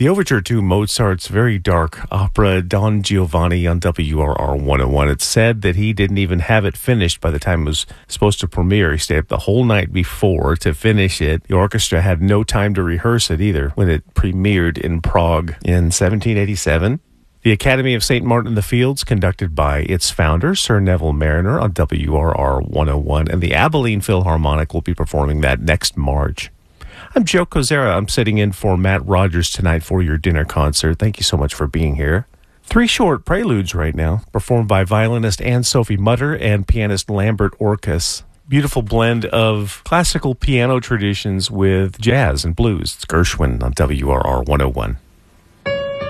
The overture to Mozart's very dark opera Don Giovanni on WRR 101. It's said that he didn't even have it finished by the time it was supposed to premiere. He stayed up the whole night before to finish it. The orchestra had no time to rehearse it either when it premiered in Prague in 1787. The Academy of St. Martin in the Fields, conducted by its founder, Sir Neville Marriner, on WRR 101. And the Abilene Philharmonic will be performing that next March. I'm Joe Kozera. I'm sitting in for Matt Rogers tonight for your dinner concert. Thank you so much for being here. 3 short preludes right now, performed by violinist Anne-Sophie Mutter and pianist Lambert Orcus. Beautiful blend of classical piano traditions with jazz and blues. It's Gershwin on WRR 101.